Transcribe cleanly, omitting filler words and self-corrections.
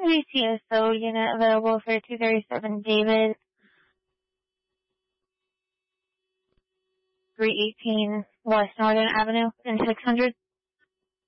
VTSO unit available for 237 David. 318 West Northern Avenue in 600.